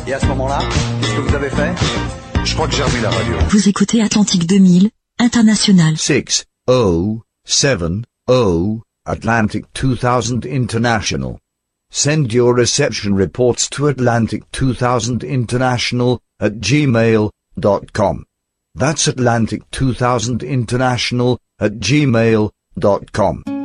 Et à ce moment-là, qu'est-ce que vous avez fait? Je crois que j'ai remis la radio. Vous écoutez Atlantique 2000, International. 6070 Atlantic 2000 International. Send your reception reports to Atlantic 2000 International at gmail.com. That's Atlantic 2000 International at gmail.com.